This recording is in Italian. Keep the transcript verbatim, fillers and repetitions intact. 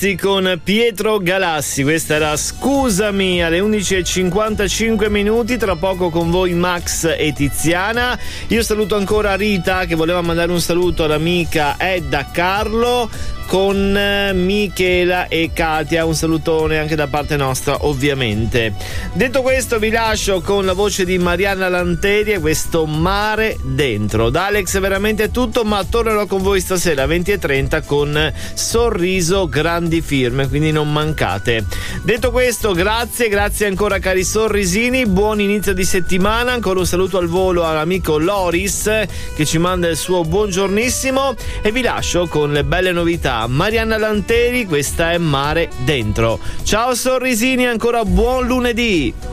ragazzi con Pietro Galassi. Questa era Scusami alle undici e cinquantacinque minuti. Tra poco con voi Max e Tiziana. Io saluto ancora Rita che voleva mandare un saluto all'amica Edda Carlo, con Michela e Katia. Un salutone anche da parte nostra, ovviamente. Detto questo, vi lascio con la voce di Marianna Lanteri e questo Mare Dentro. Da Alex è veramente tutto, ma tornerò con voi stasera alle venti e trenta con Sorriso Grandi Firme, quindi non mancate. Detto questo, grazie, grazie ancora cari sorrisini, buon inizio di settimana. Ancora un saluto al volo all'amico Loris che ci manda il suo buongiornissimo e vi lascio con le belle novità. Marianna Lanteri, questa è Mare Dentro. Ciao sorrisini, ancora buon lunedì.